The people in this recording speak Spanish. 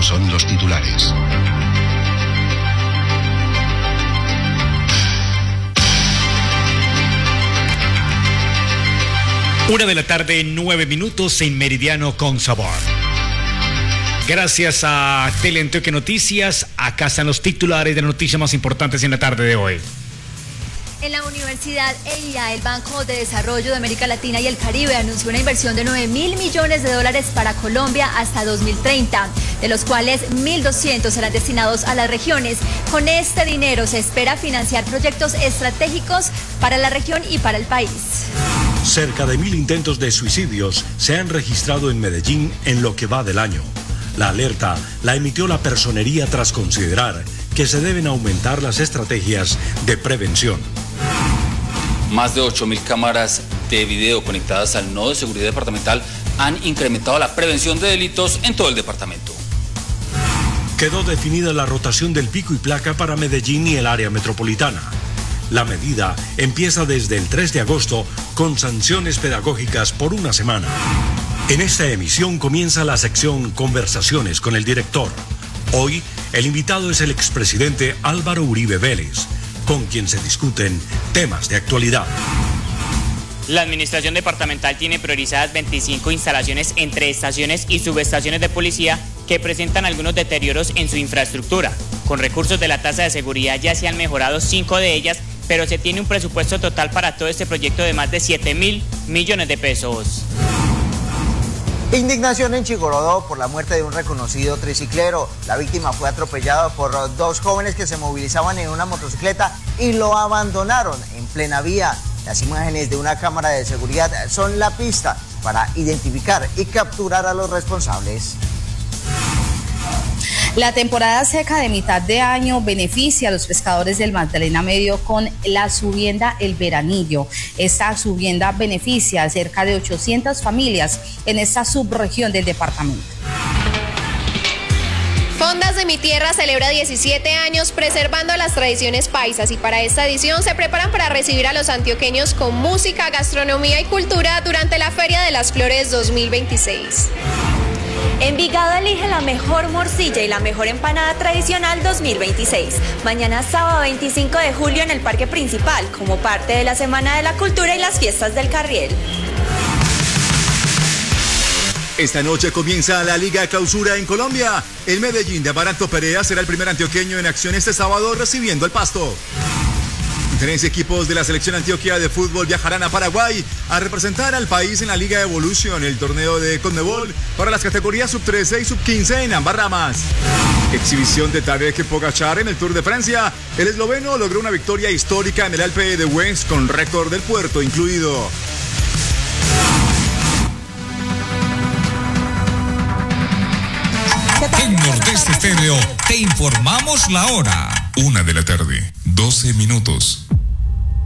Estos son los titulares. Una de la tarde, 9 minutos en Meridiano con Sabor. Gracias a Teleantioquia Noticias, acá están los titulares de las noticias más importantes en la tarde de hoy. En la Universidad EIA, el Banco de Desarrollo de América Latina y el Caribe anunció una inversión de $9.000 millones para Colombia hasta 2030, de los cuales 1.200 serán destinados a las regiones. Con este dinero se espera financiar proyectos estratégicos para la región y para el país. Cerca de 1.000 intentos de suicidios se han registrado en Medellín en lo que va del año. La alerta la emitió la Personería tras considerar que se deben aumentar las estrategias de prevención. Más de 8.000 cámaras de video conectadas al nodo de seguridad departamental han incrementado la prevención de delitos en todo el departamento. Quedó definida la rotación del pico y placa para Medellín y el área metropolitana. La medida empieza desde el 3 de agosto con sanciones pedagógicas por una semana. En esta emisión comienza la sección Conversaciones con el director. Hoy, el invitado es el expresidente Álvaro Uribe Vélez, con quien se discuten temas de actualidad. La administración departamental tiene priorizadas 25 instalaciones entre estaciones y subestaciones de policía que presentan algunos deterioros en su infraestructura. Con recursos de la tasa de seguridad ya se han mejorado 5 de ellas, pero se tiene un presupuesto total para todo este proyecto de más de 7.000 millones de pesos. Indignación en Chigorodó por la muerte de un reconocido triciclero. La víctima fue atropellada por 2 jóvenes que se movilizaban en una motocicleta y lo abandonaron en plena vía. Las imágenes de una cámara de seguridad son la pista para identificar y capturar a los responsables. La temporada seca de mitad de año beneficia a los pescadores del Magdalena Medio con la subienda El Veranillo. Esta subienda beneficia a cerca de 800 familias en esta subregión del departamento. Fondas de Mi Tierra celebra 17 años preservando las tradiciones paisas y para esta edición se preparan para recibir a los antioqueños con música, gastronomía y cultura durante la Feria de las Flores 2026. Envigado elige la mejor morcilla y la mejor empanada tradicional 2026. Mañana sábado 25 de julio en el Parque Principal, como parte de la Semana de la Cultura y las Fiestas del Carriel. Esta noche comienza la Liga Clausura en Colombia. El Medellín de Amaranto Perea será el primer antioqueño en acción este sábado recibiendo el Pasto. 3 equipos de la selección Antioquia de fútbol viajarán a Paraguay a representar al país en la Liga Evolution, el torneo de Conmebol, para las categorías sub-13 y sub-15 en ambas ramas. Exhibición de Tadej Pogačar en el Tour de Francia. El esloveno logró una victoria histórica en el Alpe de Wens con récord del puerto incluido. En Nordeste Estéreo te informamos la hora. 1 de la tarde, 12 minutos.